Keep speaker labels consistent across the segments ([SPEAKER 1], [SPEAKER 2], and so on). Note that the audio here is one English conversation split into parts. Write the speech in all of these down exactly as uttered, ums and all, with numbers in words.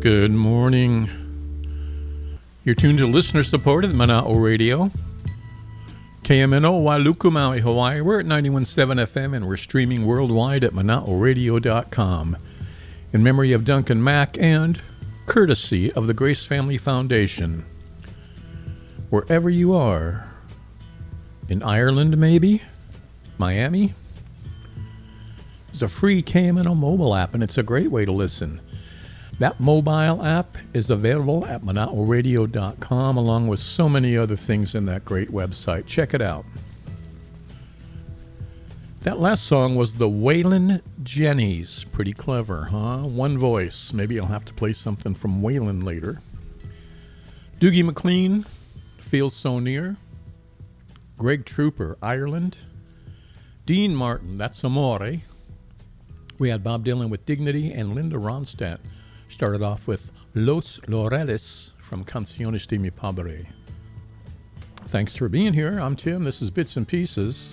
[SPEAKER 1] Good morning. You're tuned to listener-supported Mana'o Radio. K M N O, Wailuku, Maui, Hawaii. We're at ninety-one point seven F M, and we're streaming worldwide at mana'o radio dot com. In memory of Duncan Mack and courtesy of the Grace Family Foundation. Wherever you are, in Ireland maybe, Miami, there's a free K M N O mobile app, and it's a great way to listen. That mobile app is available at mana'o radio dot com, along with so many other things in that great website. Check it out. That last song was the Waylon Jennings. Pretty clever, huh? One voice. Maybe I'll have to play something from Waylon later. Dougie MacLean, Feels So Near. Greg Trooper, Ireland. Dean Martin, That's Amore. We had Bob Dylan with Dignity, and Linda Ronstadt started off with Los Laureles from Canciones de Mi Padre. Thanks for being here. I'm Tim. This is Bits and Pieces.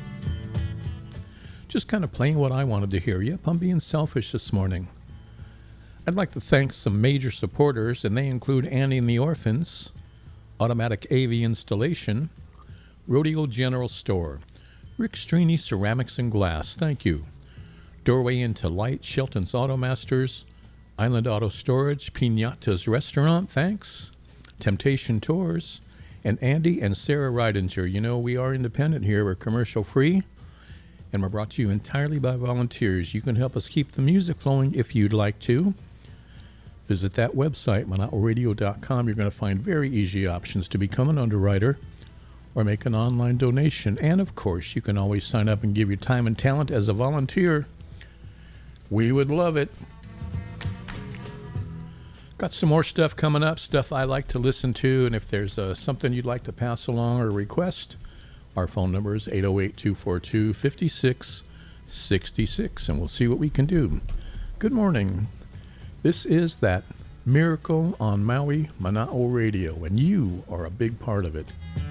[SPEAKER 1] Just kind of playing what I wanted to hear. Yep, I'm being selfish this morning. I'd like to thank some major supporters, and they include Annie and the Orphans, Automatic A V Installation, Rodeo General Store, Rick Strini Ceramics and Glass, thank you. Doorway Into Light, Shelton's Automasters, Island Auto Storage, Piñata's Restaurant, thanks. Temptation Tours, and Andy and Sarah Ridinger. You know, we are independent here. We're commercial free, and we're brought to you entirely by volunteers. You can help us keep the music flowing if you'd like to. Visit that website, mana'o radio dot com. You're going to find very easy options to become an underwriter or make an online donation. And, of course, you can always sign up and give your time and talent as a volunteer. We would love it. Got some more stuff coming up, stuff I like to listen to, and if there's uh, something you'd like to pass along or request, our phone number is eight oh eight, two four two, five six six six, and we'll see what we can do. Good morning. This is that Miracle on Maui Mana'o Radio, and you are a big part of it.